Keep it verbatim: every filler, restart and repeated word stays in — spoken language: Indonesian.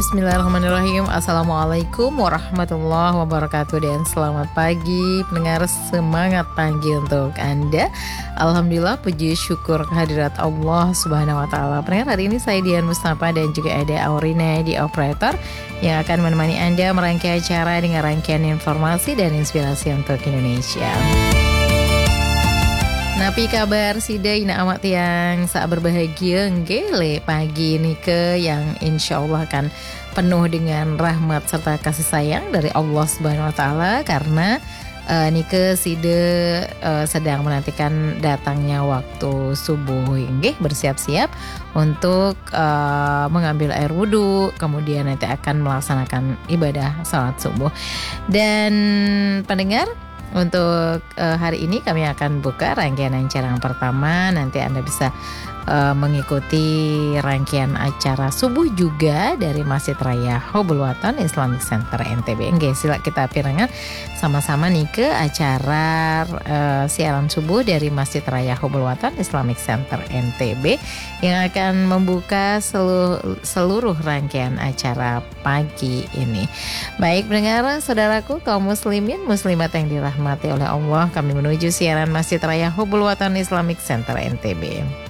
Bismillahirrahmanirrahim. Assalamualaikum warahmatullahi wabarakatuh. Dan selamat pagi pendengar, semangat pagi untuk Anda. Alhamdulillah, puji syukur kehadirat Allah Subhanahu wa taala. Pendengar, hari ini saya Dian Mustafa dan juga ada Aurina di operator yang akan menemani Anda merangkai acara dengan rangkaian informasi dan inspirasi untuk Indonesia. Napi kabar sida ina amat yang saat berbahagia nggele pagi ini ke yang insya Allah akan penuh dengan rahmat serta kasih sayang dari Allah Subhanahu wa taala, karena uh, nike sida uh, sedang menantikan datangnya waktu subuh. Nggih, bersiap-siap untuk uh, mengambil air wudhu, kemudian nanti akan melaksanakan ibadah salat subuh. Dan pendengar, untuk uh, hari ini kami akan buka rangkaian acara yang pertama. Nanti Anda bisa uh, mengikuti rangkaian acara subuh juga dari Masjid Raya Hubul Watan Islamic Center N T B. Oke, sila kita pirengan sama-sama nih ke acara uh, siaran subuh dari Masjid Raya Hubul Watan Islamic Center N T B yang akan membuka seluruh, seluruh rangkaian acara pagi ini. Baik pendengar, saudaraku kaum muslimin muslimat yang dirahmati mati oleh Allah, kami menuju siaran Masjid Raya Hubul Watan Islamic Center N T B.